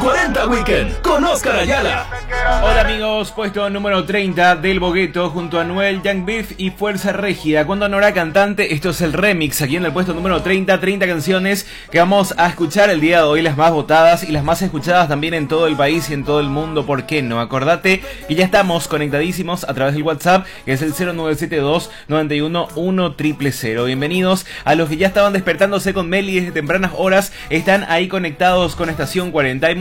40 Weekend con Oscar Ayala. Hola amigos, puesto número 30 del Bogueto junto a Noel, Young Beef y Fuerza Régida. Cuando Nora cantante, esto es el remix aquí en el puesto número 30, 30 canciones que vamos a escuchar el día de hoy, las más votadas y las más escuchadas también en todo el país y en todo el mundo. ¿Por qué no? Acordate que ya estamos conectadísimos a través del WhatsApp, que es el 0972 91 1000. Bienvenidos a los que ya estaban despertándose con Meli desde tempranas horas, están ahí conectados con Estación 40.